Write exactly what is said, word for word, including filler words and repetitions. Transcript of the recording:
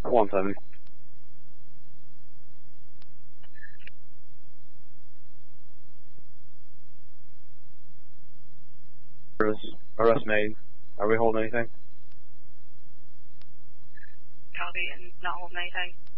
one seven. Arrest made. Are we holding anything? Copy and not holding anything.